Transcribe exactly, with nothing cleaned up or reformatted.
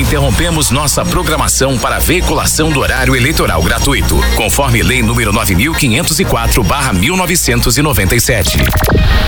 interrompemos nossa programação para a veiculação do horário eleitoral gratuito, conforme Lei número nove mil quinhentos e quatro barra mil novecentos e noventa e sete.